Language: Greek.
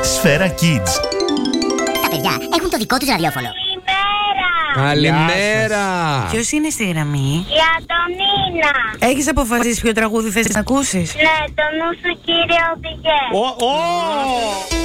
Σφαίρα Kids. Τα παιδιά έχουν το δικό τους ραδιόφωνο. Καλημέρα. Ποιος είναι στη γραμμή? Η Αντωνίνα. Έχεις αποφασίσει ποιο τραγούδι θες να ακούσεις? Ναι, το νου σου κύριε οδηγέ.